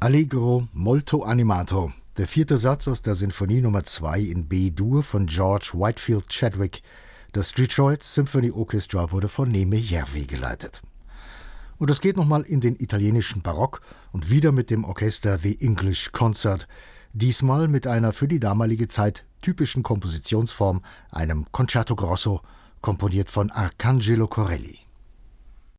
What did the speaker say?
Allegro molto animato, der vierte Satz aus der Sinfonie Nummer 2 in B-Dur von George Whitefield Chadwick. Das Detroit Symphony Orchestra wurde von Neeme Järvi geleitet. Und es geht nochmal in den italienischen Barock und wieder mit dem Orchester The English Concert, diesmal mit einer für die damalige Zeit typischen Kompositionsform, einem Concerto Grosso, komponiert von Arcangelo Corelli.